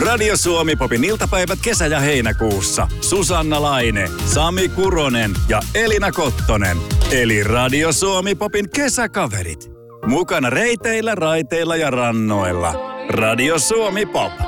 Radio Suomi Popin iltapäivät kesä- ja heinäkuussa. Susanna Laine, Sami Kuronen ja Elina Kottonen. Eli Radio Suomi Popin kesäkaverit. Mukana reiteillä, raiteilla ja rannoilla. Radio Suomi Pop.